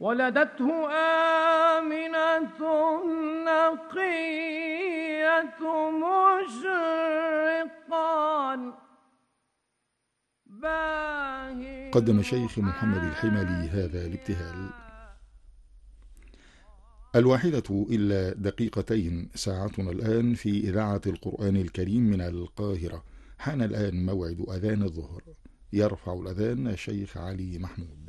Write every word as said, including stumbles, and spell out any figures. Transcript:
ولدته آمنة نقية مشرقا باهر. قدم شيخ محمد الحملي هذا الابتهال. الواحدة إلا دقيقتين، ساعتنا الآن في إذاعة القرآن الكريم من القاهرة. حان الآن موعد أذان الظهر. يرفع الأذان الشيخ علي محمود.